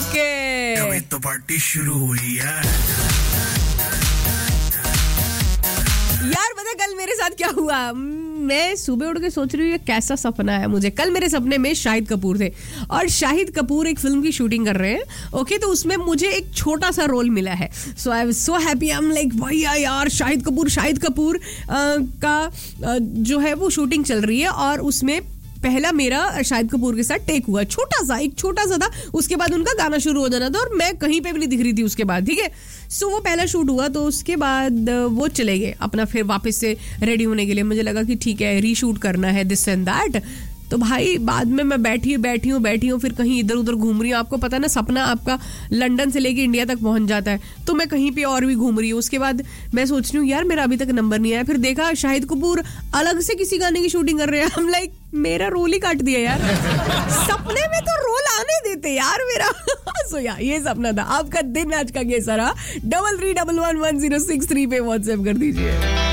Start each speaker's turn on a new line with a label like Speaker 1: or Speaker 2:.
Speaker 1: Okay
Speaker 2: अभी तो party शुरू हुई है
Speaker 1: यार। पता कल मेरे साथ क्या हुआ? मैं सुबह उठ के सोच रही हूँ ये कैसा सपना है मुझे। कल मेरे सपने में शाहिद कपूर थे और शाहिद कपूर एक फिल्म की शूटिंग कर रहे हैं। ओके, तो उसमें मुझे एक छोटा सा रोल मिला है। सो I was so happy. I am like भैया यार शाहिद कपूर का जो है वो शूटिंग चल रही है और उसमें पहला मेरा शाहिद कपूर के साथ टेक हुआ। एक छोटा सा था। उसके बाद उनका गाना शुरू हो जाना था और मैं कहीं पे भी नहीं दिख रही थी उसके बाद। ठीक है, सो वो पहला शूट हुआ तो उसके बाद वो चले गए अपना फिर वापस से रेडी होने के लिए। मुझे लगा कि ठीक है रीशूट करना है दिस एंड दैट। तो भाई बाद में मैं बैठी हूँ फिर कहीं इधर उधर घूम रही हूँ। आपको पता है ना सपना आपका लंदन से लेके इंडिया तक पहुंच जाता है। तो मैं कहीं पे और भी घूम रही हूँ। उसके बाद मैं सोच रही हूँ यार मेरा अभी तक नंबर नहीं आया। फिर देखा शाहिद कपूर अलग से किसी गाने की शूटिंग कर रहे हैं। हम लाइक मेरा रोल ही काट दिया यार। सपने में तो रोल आने देते यार मेरा। सो यार ये सपना था। आपका दिन आज का कैसा रहा? 33111063 पे व्हाट्सएप कर दीजिए।